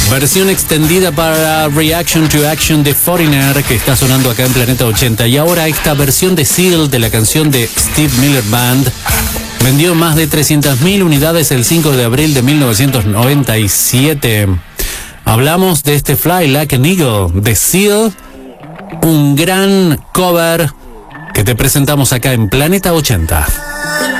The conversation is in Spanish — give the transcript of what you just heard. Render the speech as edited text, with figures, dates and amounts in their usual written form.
Versión extendida para Reaction to Action de Foreigner, que está sonando acá en Planeta 80. Y ahora esta versión de Seal de la canción de Steve Miller Band vendió más de 300.000 unidades el 5 de abril de 1997. Hablamos de este Fly Like an Eagle de Seal, un gran cover que te presentamos acá en Planeta 80.